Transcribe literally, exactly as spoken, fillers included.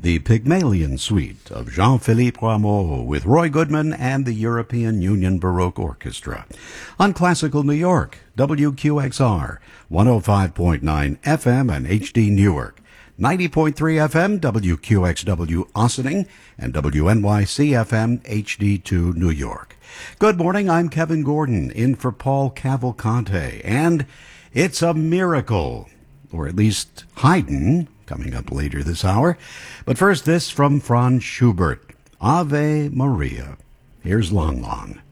the Pygmalion Suite of Jean-Philippe Rameau with Roy Goodman and the European Union Baroque Orchestra. On Classical New York, W Q X R, one oh five point nine F M and H D Newark, ninety point three F M, W Q X W Ossining, and W N Y C F M, H D two New York. Good morning, I'm Kevin Gordon, in for Paul Cavalcante, and it's a miracle, or at least Haydn, coming up later this hour. But first, this from Franz Schubert, Ave Maria. Here's Long Long.